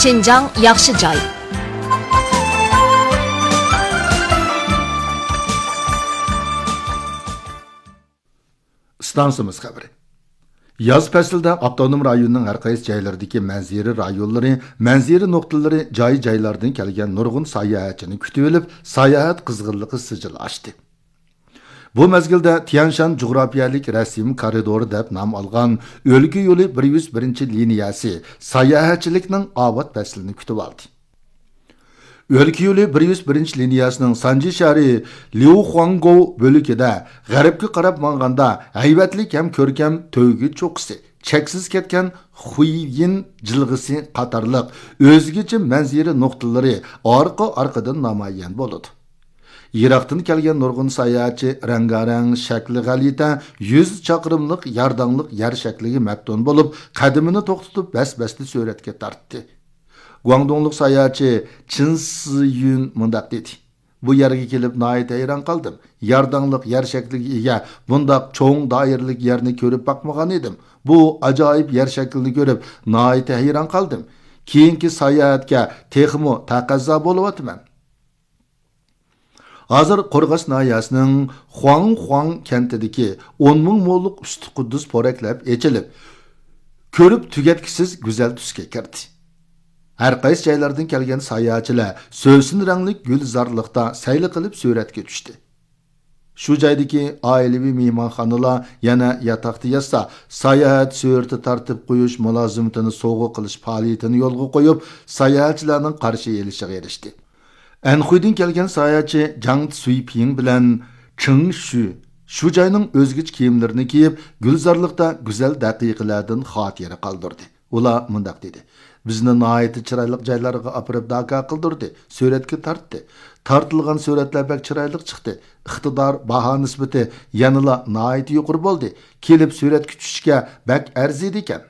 신장 yaxshi joy. Stansimiz xabari. Yaz faslida avtonom rayonning har qaysi joylaridagi manzara rayonlari, manzara nuqtalari joy-joylardan kelgan nurg'un sayohatchini kutib olib, sayohat qizg'inligi sijil ochdi. Bu mezgilda Tianshan jug'rafiyalik rasm koridori deb nom olgan o'lka yo'li 101-liniyasi sayohatchilikning obod faslini kutib oldi. O'lka yo'li 101-liniyasining Sanji shahri Liuhuangou bo'lagida g'arbga qarab manganda haybatlik ham ko'rkam to'ygi cho'qisi, cheksiz ketgan Huiyin jilg'isi qatorliq o'zgacha manzara nuqtalari orqa-orqadan namoyon bo'ladi. Iroqdan kelgan nurg'un sayohatchi rangarang shakli g'alita 100 chaqirimlik yardangliq yer shakliga maftun bo'lib, qadamini to'xtatib bas-basli suratga tortdi. Guangdonglik sayohatchi Chin Siyun mundaq dedi. Bu yerga kelib nihoyat hayron qoldim. Yardangliq yer shakliga ega bundaq cho'ng doiralik yerni ko'rib bakmagan edim. Bu ajoyib yer shaklini ko'rib nihoyat hayron qoldim. Keyingi sayohatga texmo taqazzo bo'lyapman. Hozir Qo'rg'os nahiyasining Huang kentidagi 10 ming mo'llik usti Quddus poraklab echilib, ko'rib tugatkisiz go'zal tusga kirdi. Har qaysi joylardan kelgan sayohatchilar so'sin rangli gulzorliqda sayli qilib suratga tushdi. Shu joydagi oilaviy mehmonxonalar yana yotoqda yasa, sayohat surati tartib qo'yish mulozimatini sovg'a qilish faoliyatini yo'lga qo'yib, sayohatchilarning qarshi elishiga erishdi. Anxuydan kelgan sayohatchi Jang Suiping bilan Ching shu joyning o'zgich kiyimlarini kiyib, gulzorliqda go'zal daqiqalardan xotira qoldirdi. Ular mundaq dedi: "Bizni nihoyat chiroyli joylarga olib daka qildirdi, suratga tortdi. Tortilgan suratlar bak chiroyli chiqdi. Iqtidor baho nisbati yanada nihoyat yuqori bo'ldi. Kelib suratga tushishga bak arziydi ekan."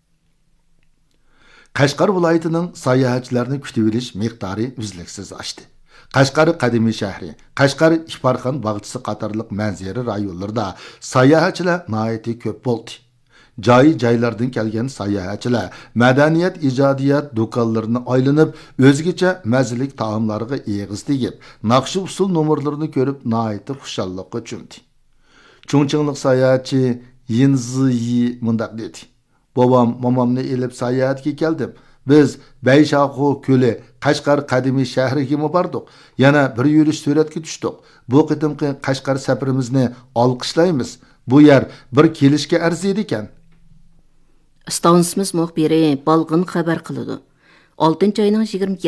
Qashqar viloyatining sayohatchilarni kutib olish miqdori uzluksiz oshdi. Qashqar qadimiy shahri, Qashqar Ifarxon bog'chisi qatorliq manzara rayonlarida sayohatchilar nihoyat ko'p bo'ldi. Joy-joylardan kelgan sayohatchilar madaniyat ijodiyat do'konlarini aylanib, o'zgacha mazalik taomlarga eg'iz tegib, naqshi usul nomerlarini ko'rib nihoyat xushalliqqa cho'mdi. Chungchinglik sayohatchi Yinziyi mundaq dedi: "Bobam, momamni elib sayohatga keldim. Biz Bayshaxu ko'li, Qashqar qadimiy shahriga bordik. Yana bir yurish suratga tushdik. Bu qitimqi Qashqar safarimizni olqishlaymiz. Bu yer bir kelishga arziydi ekan." Stansimiz muxbiri balg'in xabar qiladi. 6-oyning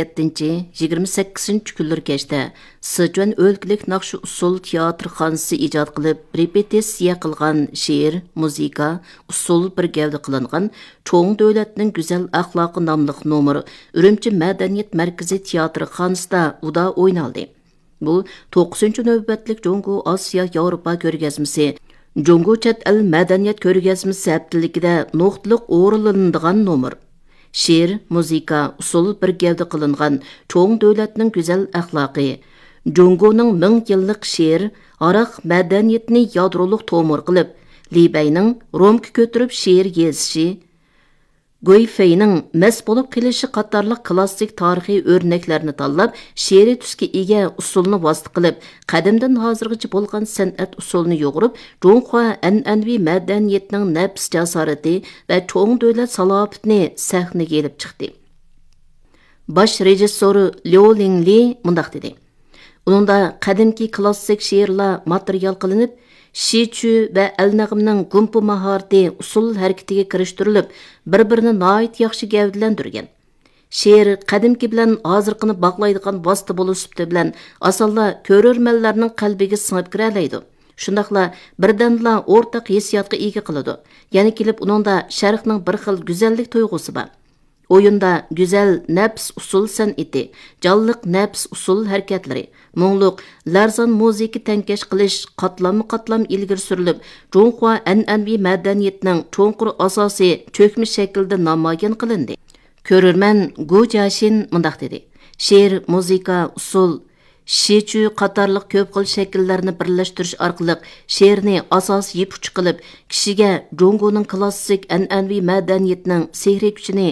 27-28 kunlar kechda Sichuan o'lkalik naqshi usul teatrxonasi ijod qilib, repetitsiya qilgan she'r, muzika, usul bir gavda qilingan cho'ng davlatning go'zal axloqi nomli nomer Urumchi madaniyat markazi teatrxonasida uda o'ynaldi. Bu 9-navbatlik Jongo Osiyo Yevropa ko'rgazmasi Jongo chet el madaniyat ko'rgazmasi haftaligida nuqtliq o'rinlanadigan nomer. She'r, muzika, usul bir gavda qilingan cho'ng davlatning go'zal axloqi, Jongoning 1000 yillik she'r, aroq madaniyatni yadroliq tomir qilib, Libayning Romga ko'tirib she'r yezishi, Guifeyning mas bo'lib qilishi qatorliq klassik tarixiy o'rnaklarni tanlab, she'riy tusga ega usulni vosita qilib, qadimdan hozirgacha bo'lgan san'at usulini yo'g'irib, Jonghua an'anaviy madaniyatning nafs jasorati va cho'ng davlat salobatini sahnaga elib chiqdi. Bosh rejissori Liu Lingli mundaq dedi: "Uningda qadimki klassik she'rlar material qilinib, Shichu va al-Nag'mning gumpu mahorati usul harakatiga kirishtirilib, bir-birini nihoyat yaxshi gavdalantirgan. She'r qadimki bilan hozirqini bog'laydigan vosita bo'lishibdi bilan asonla ko'rurmanlarning qalbiga singib kira oladi. Shundaqla birdanla o'rtaq hissiyotga ega qiladi. Ya'ni kelib uningda sharqning bir xil go'zallik tuyg'usi bor. O'yinda go'zal nafs usul san'ati, jonliq nafs usul harakatlari, Mo'ngluq, larzon musiqa tankash qilish qatlam ilgir surilib, Jonghua an'anaviy madaniyatning cho'nqur asosi cho'kmish shaklda namoyon qilindi. Ko'rurman Gu Jashin mundaq dedi: "She'r, musiqa, usul, Shichu qatorliq ko'p xil shakllarni birlashtirish orqali she'rni asos yepuch qilib, kishiga Jongoning klassik an'anaviy madaniyatning sehriy kuchini